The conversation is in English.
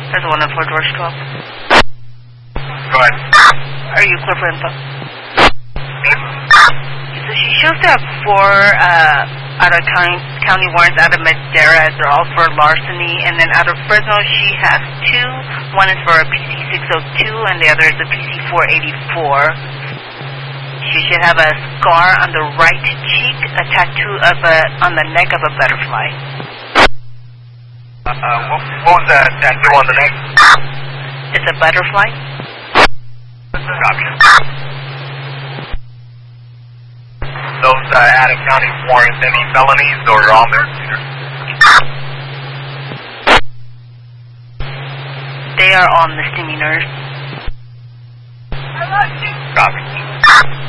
That's the one on 4 George 12. Go ahead. Are you clear for info? So she shows up 4 out of county warrants out of Madera. They're all for larceny. And then out of Fresno, she has 2. One is for a PC 602, and the other is a PC 484. She should have a scar on the right cheek, a tattoo on the neck of a butterfly. What was that tattoo on the neck? It's a butterfly. Gotcha. Those out-of-county warrants, any felonies or all misdemeanors? They are all misdemeanors. Copy.